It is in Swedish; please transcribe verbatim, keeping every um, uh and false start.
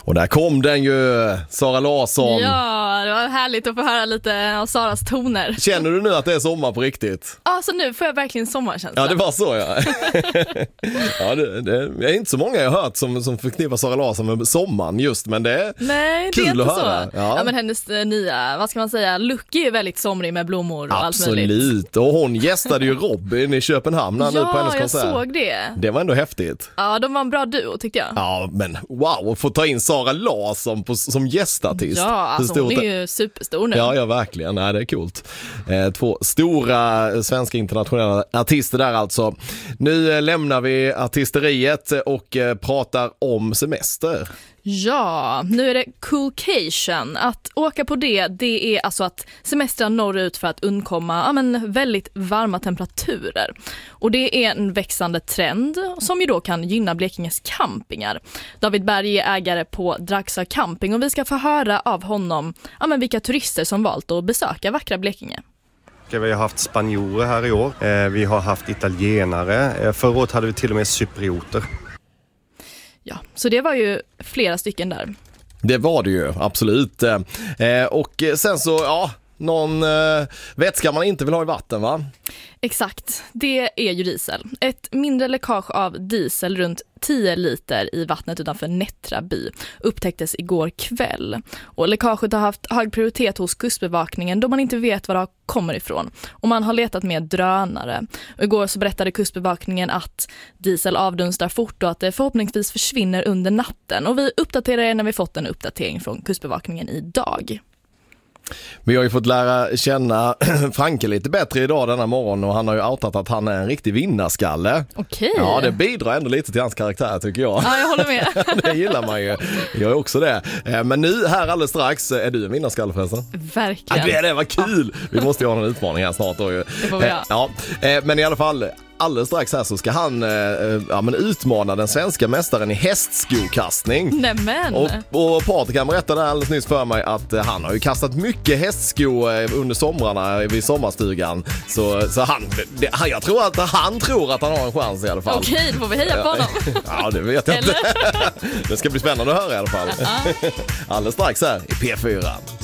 Och där kom den ju, Sara Larsson. Ja, det var härligt att få höra lite av Saras toner. Känner du nu att det är sommar på riktigt? Ja, så nu får jag verkligen sommarkänsla. Ja, det var så, ja. ja det, det, det är inte så många jag har hört som, som förknippar Sara Larsson med sommaren just, men det är Nej, kul det är inte att höra. så. Ja. Ja, men hennes eh, nya, vad ska man säga, look är ju väldigt somrig med blommor och allt möjligt. Absolut, och hon gästade ju Robin i Köpenhamn Ja, nu på hennes jag konsert. såg det. Det var ändå häftigt. Ja, de var en bra duo tyckte jag. Ja, men wow, att få ta in Sara Larsson på, som gästartist. Ja, alltså hon är ju superstor nu. Ja, ja, verkligen. Nej, det är coolt. Eh, två stora svenska internationella artister där alltså. Nu eh, lämnar vi artisteriet och eh, pratar om semester. Ja, nu är det coolcation. Att åka på det, det är alltså att semestra norrut för att undkomma ja, men väldigt varma temperaturer. Och det är en växande trend som ju då kan gynna Blekinges campingar. David Berg är ägare på Draxa Camping och vi ska få höra av honom ja, men vilka turister som valt att besöka vackra Blekinge. Vi har haft spanjorer här i år. Vi har haft italienare. Förra året hade vi till och med cyprioter. Ja, så det var ju flera stycken där. Det var det ju, absolut. Eh, och sen så, ja, någon eh, vätska man inte vill ha i vatten, va? Exakt, det är ju diesel. Ett mindre läckage av diesel runt tio liter i vattnet utanför Nättra by upptäcktes igår kväll. Och läckaget har haft hög prioritet hos kustbevakningen då man inte vet var det kommer ifrån. Och man har letat med drönare. Och igår så berättade kustbevakningen att diesel avdunstar fort och att det förhoppningsvis försvinner under natten. Och vi uppdaterar er när vi fått en uppdatering från kustbevakningen idag. Vi har ju fått lära känna Franke lite bättre idag denna morgon och han har ju outat att han är en riktig vinnarskalle. Okej. Ja, det bidrar ändå lite till hans karaktär tycker jag. Ja, jag håller med. Det gillar man ju. Jag är också det. Men nu här alldeles strax, är du en vinnarskalle förresten? Verkligen. Ja, det är det, vad kul! Vi måste ju ha en utmaning här snart då ju. Det får vi ha. Ja, men i alla fall alldeles strax här så ska han eh, ja, men utmana den svenska mästaren i hästskokastning. Nämen. Och, och Patrik kan berätta där alldeles nyss för mig att eh, han har ju kastat mycket hästsko eh, under somrarna vid sommarstugan. Så, så han, det, jag tror att han tror att han har en chans i alla fall. Okej, då får vi heja på honom. Ja, det vet jag inte. Det ska bli spännande att höra i alla fall. Alldeles strax här i P fyra.